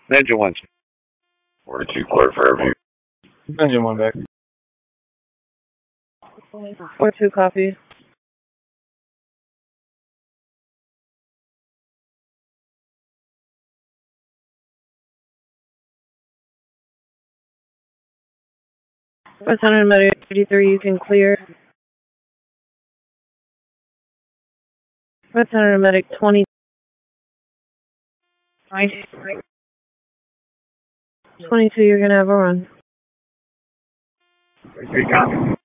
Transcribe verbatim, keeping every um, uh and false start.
Engine one. forty-two clear Fairview. Engine one back. four two copy. First hundred medic thirty-three, you can clear. First hundred medic twenty. twenty-two, you're gonna have a run. Three copy.